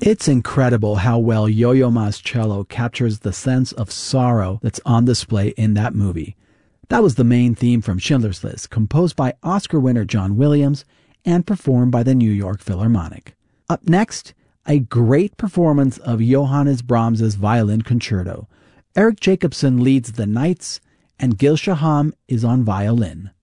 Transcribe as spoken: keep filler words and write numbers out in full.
It's incredible how well Yo-Yo Ma's cello captures the sense of sorrow that's on display in that movie. That was the main theme from Schindler's List, composed by Oscar winner John Williams and performed by the New York Philharmonic. Up next, a great performance of Johannes Brahms's Violin Concerto. Eric Jacobson leads the Knights, and Gil Shaham is on violin.